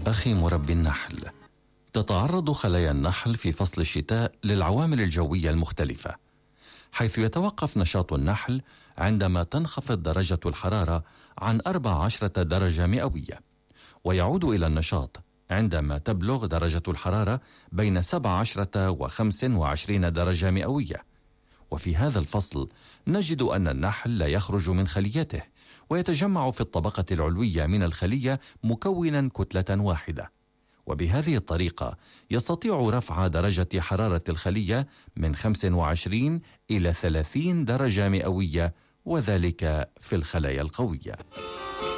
أخي مربي النحل، تتعرض خلايا النحل في فصل الشتاء للعوامل الجوية المختلفة، حيث يتوقف نشاط النحل عندما تنخفض درجة الحرارة عن 14 درجة مئوية، ويعود إلى النشاط عندما تبلغ درجة الحرارة بين 17 و 25 درجة مئوية. وفي هذا الفصل نجد أن النحل لا يخرج من خليته، ويتجمع في الطبقة العلوية من الخلية مكونا كتلة واحدة، وبهذه الطريقة يستطيع رفع درجة حرارة الخلية من 25 إلى 30 درجة مئوية، وذلك في الخلايا القوية.